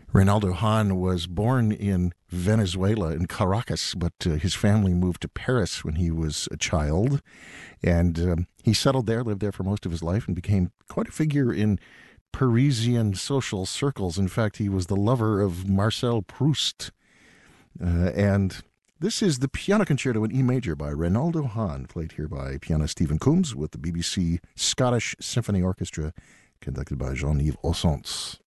Reynaldo Hahn was born in Venezuela, in Caracas, but his family moved to Paris when he was a child. And he settled there, lived there for most of his life, and became quite a figure in Parisian social circles. In fact, he was the lover of Marcel Proust. And this is the Piano Concerto in E major by Reynaldo Hahn, played here by pianist Stephen Coombs with the BBC Scottish Symphony Orchestra, conducted by Jean-Yves Ossons.